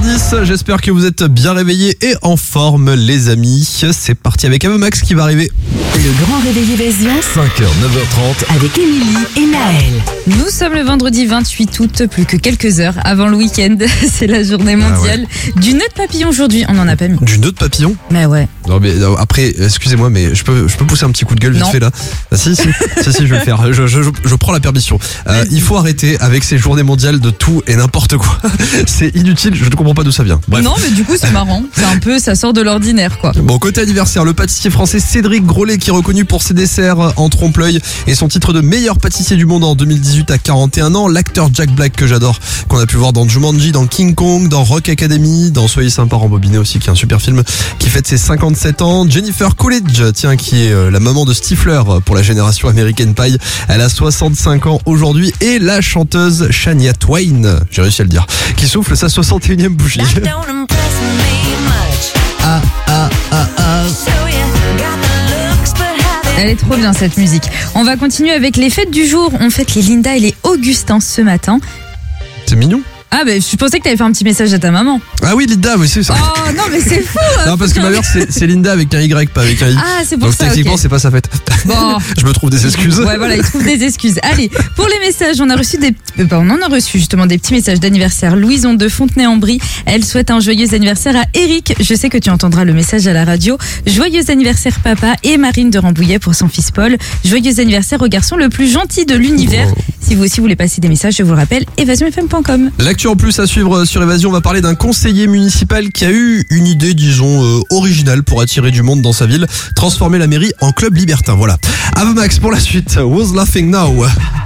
6h10, j'espère que vous êtes bien réveillés et en forme les amis. C'est parti avec Avemax qui va arriver. Le grand réveil évasion 5h, 9h30 avec Émilie et Naël. Nous sommes le vendredi 28 août, plus que quelques heures avant le week-end. C'est la journée mondiale du nœud de papillon aujourd'hui. On n'en a pas mis. Du nœud de papillon? Mais ouais. Non mais après, excusez-moi, mais je peux pousser un petit coup de gueule vite Non. fait là. Ah, si, je vais le faire. Je prends la permission. Il faut arrêter avec ces journées mondiales de tout et n'importe quoi. C'est inutile, je ne comprends pas d'où ça vient. Bref. Non, mais du coup, c'est marrant. C'est un peu, ça sort de l'ordinaire, quoi. Bon, côté anniversaire, le pâtissier français Cédric Grolet qui est reconnu pour ses desserts en trompe-l'œil et son titre de meilleur pâtissier du monde en 2018 à 41 ans. L'acteur Jack Black que j'adore, qu'on a pu voir dans Jumanji, dans King Kong, dans Rock Academy, dans Soyez sympa rembobiné aussi, qui est un super film qui fête ses 57 ans. Jennifer Coolidge, tiens, qui est la maman de Stifler pour la génération American Pie. Elle a 65 ans aujourd'hui et la chanteuse Shania Twain, j'ai réussi à le dire, qui souffle sa 61e bougie. Elle est trop bien cette musique. On va continuer avec les fêtes du jour. On fête les Linda et les Augustins ce matin. C'est mignon. Ah bah je pensais que t'avais fait un petit message à ta maman. Ah oui, Linda, oui, c'est ça. Oh non mais c'est fou. Non, parce que ma mère c'est Linda avec un Y, pas avec un I. Ah c'est pour donc ça. techniquement Ok. c'est pas sa fête. Bon. Je me trouve des excuses. Ouais voilà, il trouve des excuses. Allez, pour les messages, on en a reçu justement des petits messages d'anniversaire. Louison de Fontenay-en-Brie, elle souhaite un joyeux anniversaire à Eric. Je sais que tu entendras le message à la radio. Joyeux anniversaire papa. Et Marine de Rambouillet pour son fils Paul. Joyeux anniversaire au garçon le plus gentil de l'univers. Oh. Si vous aussi voulez passer des messages, je vous le rappelle, evasionfm.com. L'actu en plus à suivre sur Évasion, on va parler d'un conseiller municipal qui a eu une idée, disons, originale pour attirer du monde dans sa ville, transformer la mairie en club libertin. Voilà. Avemax pour la suite. Who's laughing now?